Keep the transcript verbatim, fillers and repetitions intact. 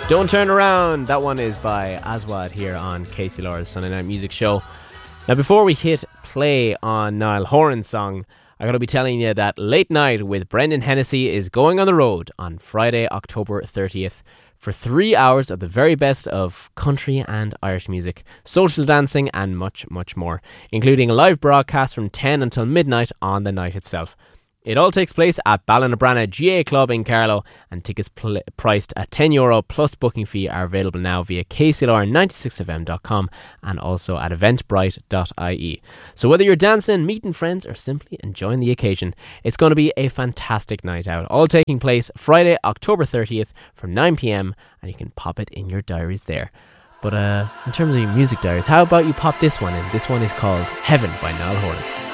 Don't Turn Around. That one is by Aswad here on Casey Laura's Sunday Night Music Show. Now, before we hit play on Niall Horan's song, I gotta be telling you that Late Night with Brendan Hennessy is going on the road on Friday, October thirtieth for three hours of the very best of country and Irish music, social dancing and much, much more, including a live broadcast from ten until midnight on the night itself. It all takes place at Ballinabranna G A Club in Carlow, and tickets pl- priced at ten euro plus booking fee are available now via k c l r ninety-six f m dot com and also at eventbrite dot i e. So whether you're dancing, meeting friends or simply enjoying the occasion, it's going to be a fantastic night out, all taking place Friday, October thirtieth from nine p m, and you can pop it in your diaries there. But uh, in terms of your music diaries, how about you pop this one in? This one is called Heaven by Niall Horan.